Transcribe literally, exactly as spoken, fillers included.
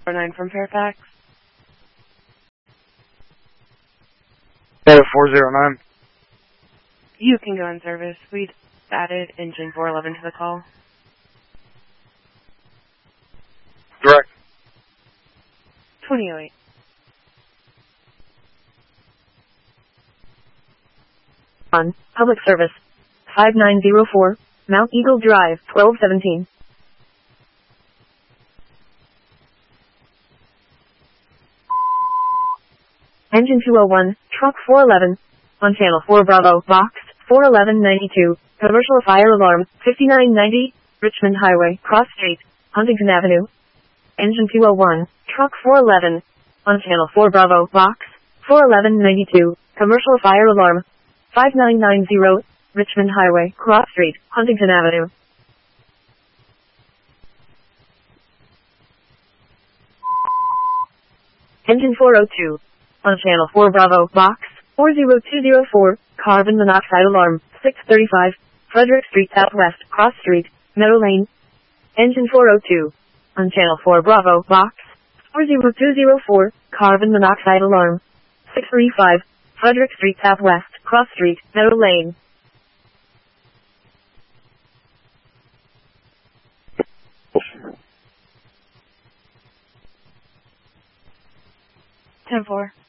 nine from Fairfax. Uh, four zero nine. You can go in service. We've added engine four eleven to the call. Direct. twenty oh eight. On public service. five nine zero four, Mount Eagle Drive, twelve seventeen. Engine two oh one, truck four eleven, on channel four Bravo, box four eleven ninety-two, commercial fire alarm, fifty-nine ninety, Richmond Highway, Cross Street, Huntington Avenue. Engine two oh one, truck four eleven, on channel four Bravo, box four eleven ninety-two, commercial fire alarm, five nine nine zero, Richmond Highway, Cross Street, Huntington Avenue. Engine four oh two, on channel four Bravo, box four zero two zero four, carbon monoxide alarm, six thirty-five, Frederick Street Southwest, Cross Street, Meadow Lane. Engine four oh two, on channel four Bravo, box four zero two zero four, carbon monoxide alarm, six thirty-five, Frederick Street Southwest, Cross Street, Meadow Lane. ten four.